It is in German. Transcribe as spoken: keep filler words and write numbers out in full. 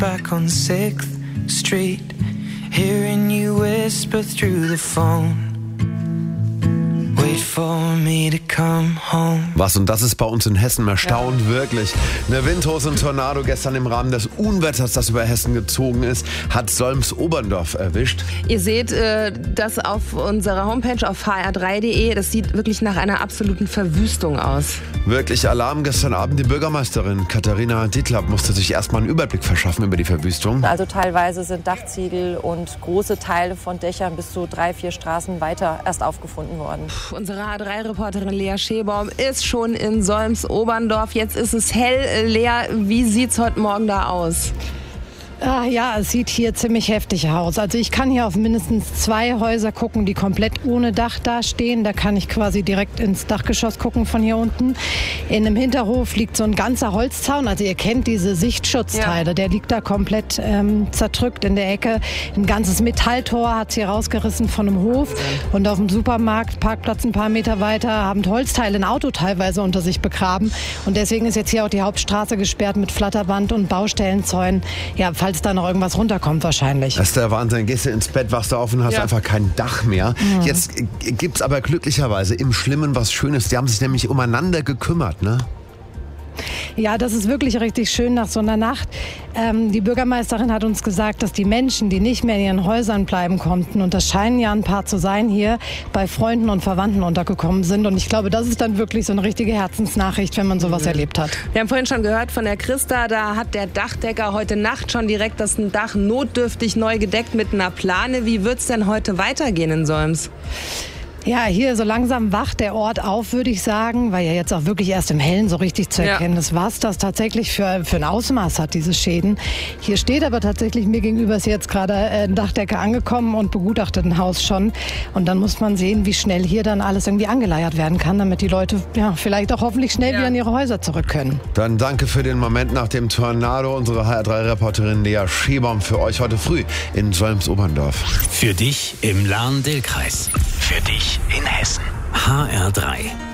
back on sixth Street, hearing you whisper through the phone. Wait for me to come home. Was, und das ist bei uns in Hessen erstaunt, ja. Wirklich. Eine Windhose und Tornado gestern im Rahmen des Unwetters, das über Hessen gezogen ist, hat Solms-Oberndorf erwischt. Ihr seht äh, das auf unserer Homepage auf h r drei punkt d e. Das sieht wirklich nach einer absoluten Verwüstung aus. Wirklich Alarm gestern Abend. Die Bürgermeisterin Katharina Dittlab musste sich erstmal einen Überblick verschaffen über die Verwüstung. Also teilweise sind Dachziegel und große Teile von Dächern bis zu drei, vier Straßen weiter erst aufgefunden worden. Unsere H drei Reporterin Lea Schebaum ist schon in Solms-Oberndorf. Jetzt ist es hell. Lea, wie sieht's heute Morgen da aus? Ah, ja, es sieht hier ziemlich heftig aus. Also ich kann hier auf mindestens zwei Häuser gucken, die komplett ohne Dach dastehen. Da kann ich quasi direkt ins Dachgeschoss gucken von hier unten. In einem Hinterhof liegt so ein ganzer Holzzaun. Also ihr kennt diese Sichtschutzteile. Ja. Der liegt da komplett ähm, zerdrückt in der Ecke. Ein ganzes Metalltor hat es hier rausgerissen von einem Hof. Und auf dem Supermarkt, Parkplatz ein paar Meter weiter, haben Holzteile ein Auto teilweise unter sich begraben. Und deswegen ist jetzt hier auch die Hauptstraße gesperrt mit Flatterband und Baustellenzäunen. Ja, falls da noch irgendwas runterkommt wahrscheinlich. Das ist der Wahnsinn. Gehst du ins Bett, wachst du auf und hast ja. einfach kein Dach mehr. Mhm. Jetzt gibt es aber glücklicherweise im Schlimmen was Schönes. Die haben sich nämlich umeinander gekümmert, ne? Ja, das ist wirklich richtig schön nach so einer Nacht. Ähm, die Bürgermeisterin hat uns gesagt, dass die Menschen, die nicht mehr in ihren Häusern bleiben konnten, und das scheinen ja ein paar zu sein, hier bei Freunden und Verwandten untergekommen sind. Und ich glaube, das ist dann wirklich so eine richtige Herzensnachricht, wenn man sowas mhm. erlebt hat. Wir haben vorhin schon gehört von der Christa, da hat der Dachdecker heute Nacht schon direkt das Dach notdürftig neu gedeckt mit einer Plane. Wie wird es denn heute weitergehen in Solms? Ja, hier so langsam wacht der Ort auf, würde ich sagen, weil ja jetzt auch wirklich erst im Hellen so richtig zu erkennen ist, was das tatsächlich für, für ein Ausmaß hat, diese Schäden. Hier steht aber tatsächlich, mir gegenüber ist jetzt gerade ein Dachdecker angekommen und begutachtet ein Haus schon. Und dann muss man sehen, wie schnell hier dann alles irgendwie angeleiert werden kann, damit die Leute ja vielleicht auch hoffentlich schnell ja. wieder in ihre Häuser zurück können. Dann danke für den Moment nach dem Tornado. Unsere H R drei Reporterin Lea Schebaum für euch heute früh in Solms-Oberndorf. Für dich im Lahn-Dill-Kreis. Für dich in Hessen. H R drei.